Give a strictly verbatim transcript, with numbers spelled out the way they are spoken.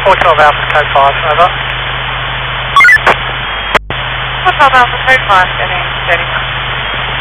four twelve Alpha Code five, over. four twelve Alpha Code five, getting steady.